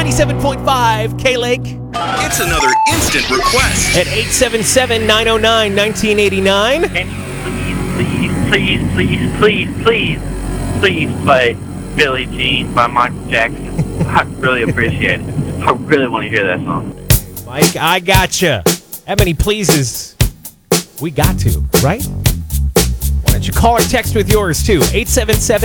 97.5 K-Lake It's another instant request. at 877-909-1989. Can you please play Billie Jean by Michael Jackson? I really appreciate it. I really want to hear that song. Mike, I gotcha. That many pleases. We got to, right? Why don't you call or text with yours, too? 877